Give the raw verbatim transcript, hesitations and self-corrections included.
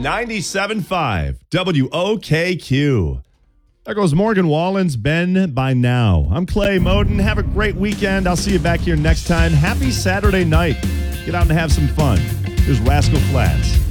ninety-seven point five W O K Q. There goes Morgan Wallen's Ben by Now. I'm Clay Moden. Have a great weekend. I'll see you back here next time. Happy Saturday night. Get out and have some fun. Here's Rascal Flatts.